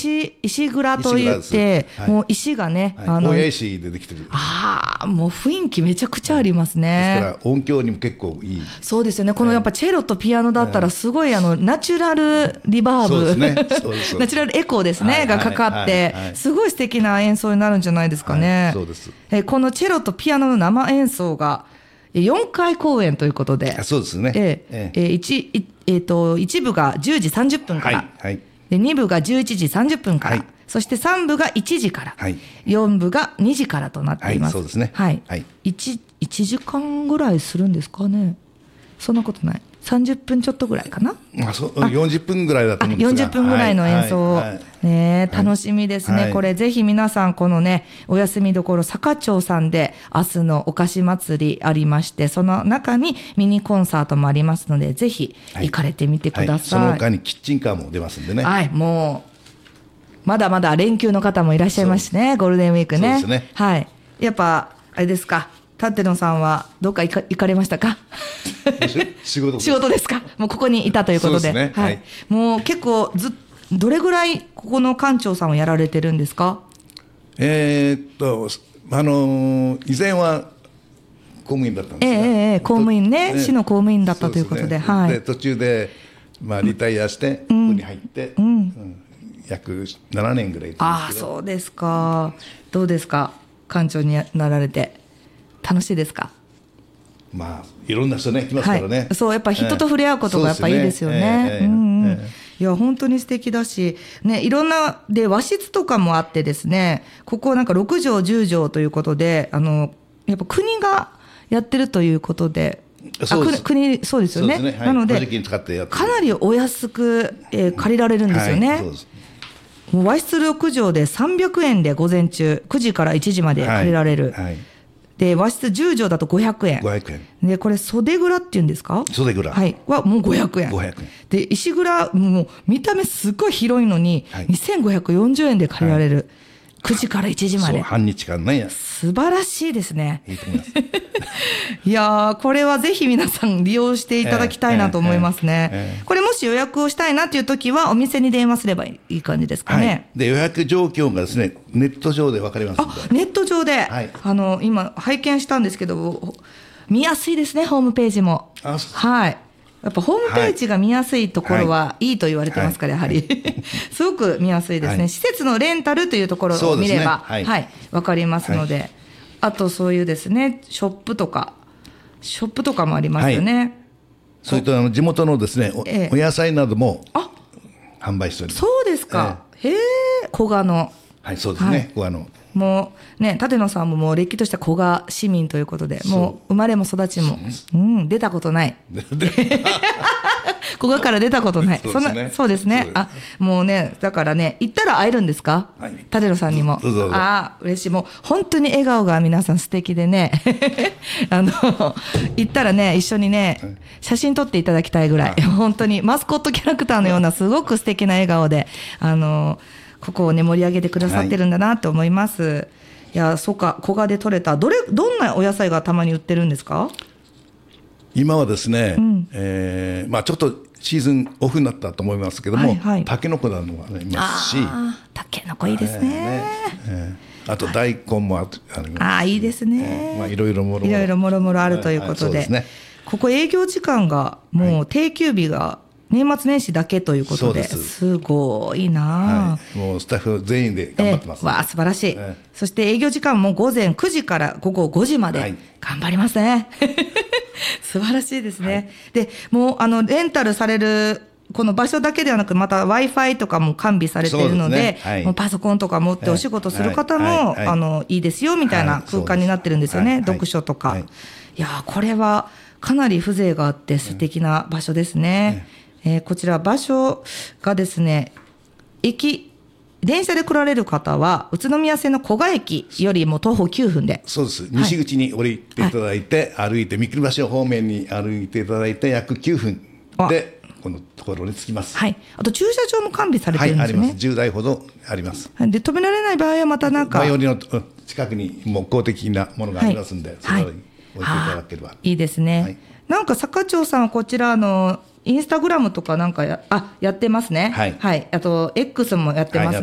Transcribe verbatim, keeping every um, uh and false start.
石、石蔵といって、はい、もう石がね、 はい、あの大石でできてる。 ああ、もう雰囲気めちゃくちゃありますね。 ですから音響にも結構いい。 そうですよね。このやっぱチェロとピアノだったらすごいあのナチュラルリバーブ、そうですね、そうですナチュラルエコーですね、はい、がかかって、はいはい、すごい素敵な演奏になるんじゃないですかね。 はい、そうです。 えこのチェロとピアノの生演奏がよんかい公演ということで、 そうですね。 ええええ 1, えー、といち部がじゅうじさんじゅっぷんから、 はいはい、 でに部がじゅういちじさんじゅっぷんから、はい、そしてさん部がいちじから、はい、よん部がにじからとなっています。 はい、そうですね。 はいはい、1, いちじかんぐらいするんですかね。そんなことない。さんじゅっぷんちょっとぐらいかな。 あそうよんじゅっぷんぐらいだと思うんですが、 よんじゅっぷんぐらいの演奏、はいはいはい、ね、楽しみですね、はい、これぜひ皆さんこのねお休みどころ坂町さんで明日のお菓子祭りありまして、その中にミニコンサートもありますのでぜひ行かれてみてください、 はいはい、その他にキッチンカーも出ますんでね。 はい、もうまだまだ連休の方もいらっしゃいますしね、ゴールデンウィークね。 そうですね、 はい、やっぱあれですか、舘野さんはどっか行か、行かれましたか？ 仕事です。 仕事ですか？もうここにいたということで。 そうですね、 はいはい、もう結構ずどれぐらいここの館長さんをやられてるんですか？ えー、っとあのー、以前は公務員だったんですが、 えーえー、公務員ね、市の公務員だったということで、 で、 はい、 で途中で、まあ、リタイアしてここに入って、うんうん、約ななねんぐらい。 ああ、そうですか。どうですか、館長になられて楽しいですか？ まあ、いろんな人ね来ますからね、 はい、そうやっぱり人と触れ合うことがやっぱいいですよね。いや本当に素敵だし、ね、いろんなで和室とかもあってですね、ここなんかろくじょうじゅうじょうということで、あのやっぱ国がやってるということで、 そうです、 あ国そうですよね。 そうですね、はい、 なのでかなりお安く、えー、借りられるんですよね。はい、そうです。もう和室ろくじょうでさんびゃくえんで午前中くじからいちじまで借りられる、はいはい、で和室じゅうじょうだとごひゃくえん、 ごひゃくえんでこれ袖蔵っていうんですか、 袖蔵、 はい、はもうごひゃくえん、 ごひゃくえんで石蔵もう見た目すごい広いのに、はい、にせんごひゃくよんじゅうえんで借りられる、はい、くじからいちじまで、 そう半日間ね、 素晴らしいですね。 いいと思いますいやこれはぜひ皆さん利用していただきたいなと思いますね、えーえーえー、これもし予約をしたいなというときはお店に電話すればいい感じですかね、はい、 で予約状況がですねネット上で分かりますので。 あ、ネット上で、はい、あの今拝見したんですけど見やすいですね、ホームページも。あ、はい、やっぱホームページが見やすいところはいいと言われてますから、はい、やはりすごく見やすいですね、はい、施設のレンタルというところを見れば、ね、はいはい、分かりますので、はい、あとそういうですねショップとかショップとかもありますよね、はい、 それとあの地元のですね お,、ええ、お野菜なども販売しております。 そうですか、ええ、へえ、古賀の、 はい、そうですね、はい、古賀のもうね、舘野さんももうれっきとした古賀市民ということで、もう生まれも育ちも、うん、出たことない古賀から出たことない。そうですね、そんな、そうですね。あ、もうね、だからね、行ったら会えるんですか、はい、舘野さんにも。 どうぞどうぞ。 ああ、嬉しい。もう本当に笑顔が皆さん素敵でねあの行ったらね、一緒にね写真撮っていただきたいぐらい、本当にマスコットキャラクターのようなすごく素敵な笑顔で、あのここをね盛り上げてくださってるんだなと思います、はい、いや、そうか、古賀で採れたどれどんなお野菜がたまに売ってるんですか？ 今はですね、うん、えーまあ、ちょっとシーズンオフになったと思いますけども、はいはい、タケノコなどもありますし、 タケノコいいですね、ね、 えー、あと大根も あ, あります、 あ、いいですね、 えーまあ、いろいろもろもろいろいろもろもろあるということで、はいはい、ね、ここ営業時間がもう定休日が年末年始だけということで、す, すごいな、 はい、もうスタッフ全員で頑張ってます、 えー、わあ、素晴らしい、えー、そして営業時間も午前くじから午後ごじまで頑張りますね、はい素晴らしいですね、はい、でもうあのレンタルされるこの場所だけではなく、また Wi-Fi とかも完備されているの で, で、ね、はい、もうパソコンとか持ってお仕事する方も、はいはいはい、あのいいですよみたいな空間になってるんですよね、はい、読書とか、はいはい、いやこれはかなり風情があって素敵な場所ですね、はい、えー、こちら場所がですね、駅電車で来られる方は宇都宮線の古賀駅よりも徒歩きゅうふんで、 そうです、西口に降りていただいて、はい、歩いて三国橋方面に歩いていただいて約きゅうふんでこのところに着きます、 はい、あと駐車場も完備されてるんですよね、 はい、あります、じゅうだいほどあります。 で止められない場合はまたなんか最寄りの近くにもう公的なものがありますんで、はい、それを置いていただければ、 はい、いいですね、はい、なんか坂町さんはこちらのインスタグラムとかなんか や, あやってますね、はい、はい、あと X もやってますね、はい